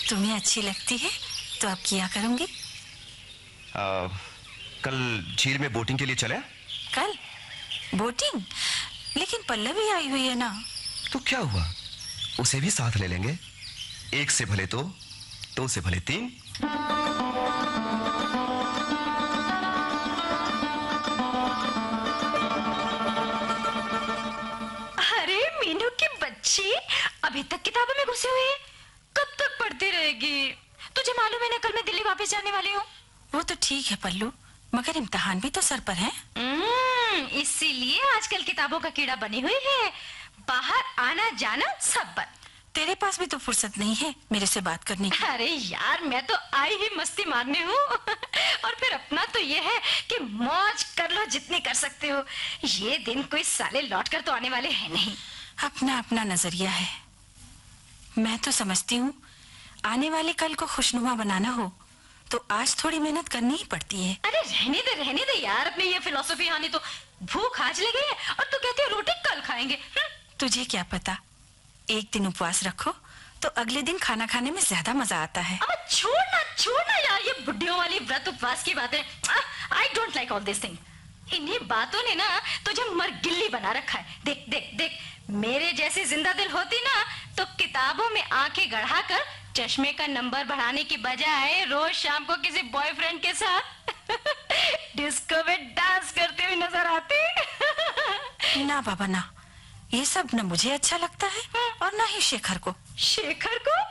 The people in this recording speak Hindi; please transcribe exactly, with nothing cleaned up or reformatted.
तुम्हें अच्छी लगती है तो अब किया करूंगी। आ, कल झील में बोटिंग के लिए चले? कल बोटिंग? लेकिन पल्लवी आई हुई है ना। तो क्या हुआ, उसे भी साथ ले लेंगे। एक से भले दो, दो से भले तीन। अरे मीनू की बच्ची अभी तक किताबों में घुसे हुए, कब तक पढ़ती रहेगी? तुझे मालूम है ना कल मैं दिल्ली वापस जाने वाली हूँ। वो तो ठीक है पल्लू, मगर इम्तिहान भी तो सर पर है। इसीलिए आजकल किताबों का कीड़ा बनी हुई है, बाहर आना जाना सब बंद। तेरे पास भी तो फुर्सत नहीं है मेरे से बात करने की। अरे यार मैं तो आई ही मस्ती मारने हूँ और फिर अपना तो ये है कि मौज कर लो जितनी कर सकते हो। ये दिन कोई साले लौट कर तो आने वाले हैं नहीं। अपना अपना नजरिया है। मैं तो समझती हूँ आने वाले कल को खुशनुमा बनाना हो तो आज थोड़ी मेहनत करनी ही पड़ती है। अरे रहने दे रहने दे यार अपनी ये फिलॉसफी। आनी तो भूख आज लगी है और तू कहती है रोटी कल खाएंगे। तुझे क्या पता, एक दिन उपवास रखो तो अगले दिन खाना खाने में ज्यादा मजा आता है। अब छोड़ना छोड़ना यार ये बुड्ढियों वाली व्रत उपवास की बातें। I don't like all this thing. इन्हीं बातों ने ना तुझे मरगिल्ली बना रखा है। देख देख देख, मेरे जैसी जिंदा दिल होती ना तो किताबों में आंखें गढ़ाकर चश्मे का नंबर बढ़ाने की बजाय रोज शाम को किसी बॉयफ्रेंड के साथ डिस्को में डांस करते हुए नजर आती। ना बाबा ना, ये सब न मुझे अच्छा लगता है और ना ही शेखर को। शेखर को?